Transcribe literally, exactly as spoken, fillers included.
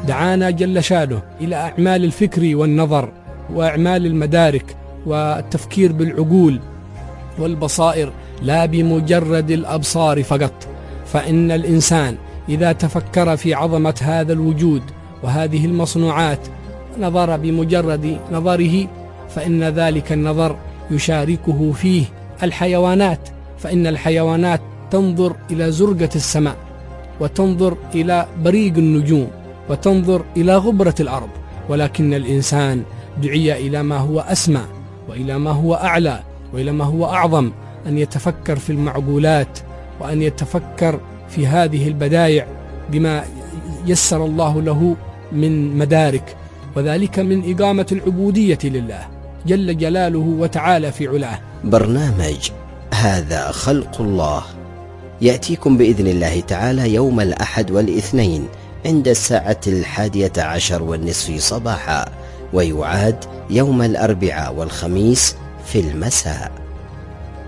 دعانا جل شانه إلى أعمال الفكر والنظر وأعمال المدارك والتفكير بالعقول والبصائر لا بمجرد الأبصار فقط. فإن الإنسان إذا تفكر في عظمة هذا الوجود وهذه المصنوعات نظر بمجرد نظره، فإن ذلك النظر يشاركه فيه الحيوانات، فإن الحيوانات تنظر إلى زرقة السماء وتنظر إلى بريق النجوم وتنظر إلى غبرة الأرض، ولكن الإنسان دعي إلى ما هو أسمى وإلى ما هو أعلى وإلى ما هو أعظم، أن يتفكر في المعقولات وأن يتفكر في هذه البدايع بما يسر الله له من مدارك، وذلك من إقامة العبودية لله جل جلاله وتعالى في علاه. برنامج هذا خلق الله يأتيكم بإذن الله تعالى يوم الأحد والاثنين عند الساعة الحادية عشر والنصف صباحا، ويعاد يوم الأربعاء والخميس في المساء.